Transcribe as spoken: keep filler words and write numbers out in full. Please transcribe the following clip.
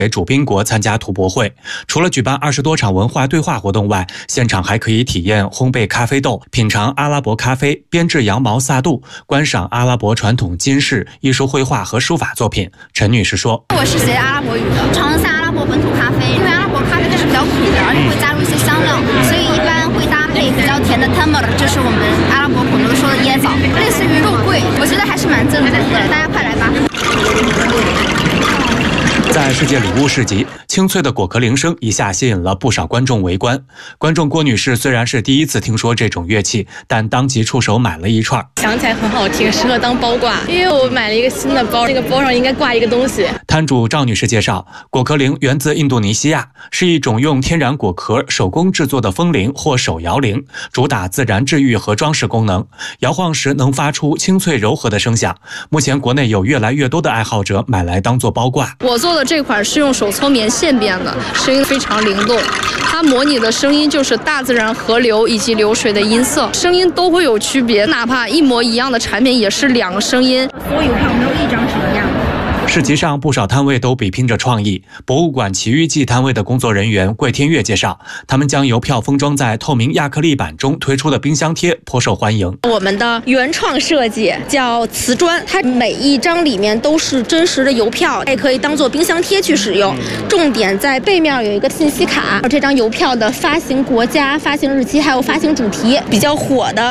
为主宾国参加图博会。除了举办二十多场文化对话活动外，现场还可以体验烘焙咖啡豆、品尝阿拉伯咖啡、编制羊毛萨杜、观赏阿拉伯传统金饰、艺术绘画和书法作品。陈女士说：“ 我是学阿拉伯语的，尝一下阿拉伯本土咖啡，因为阿拉伯咖啡它是比较苦的，而且会加入一些香料，所以一般会搭配比较甜的 tamar， 就是我们阿拉伯朋友说的椰枣，类似于肉桂，我觉得还是蛮正宗的，大家快来吧。” 在世界礼物市集，清脆的果壳铃声一下吸引了不少观众围观。观众郭女士虽然是第一次听说这种乐器，但当即出手买了一串， 想起来很好听，适合当包挂。因为我买了一个新的包，那个包上应该挂一个东西。 摊主赵女士介绍，果壳铃源自印度尼西亚，是一种用天然果壳手工制作的风铃或手摇铃，主打自然治愈和装饰功能，摇晃时能发出清脆柔和的声响。目前国内有越来越多的爱好者买来当做包挂。 我做的这款是用手搓棉线编的，声音非常灵动，它模拟的声音就是大自然河流以及流水的音色，声音都会有区别，哪怕一模一样的产品也是两个声音。 所有票没有一张是一样的。 市集上不少摊位都比拼着创意。博物馆奇遇记摊位的工作人员桂天月介绍，他们将邮票封装在透明亚克力板中推出的冰箱贴颇受欢迎。 我们的原创设计叫瓷砖，它每一张里面都是真实的邮票，也可以当做冰箱贴去使用。重点在背面有一个信息卡，这张邮票的发行国家、发行日期还有发行主题。比较火的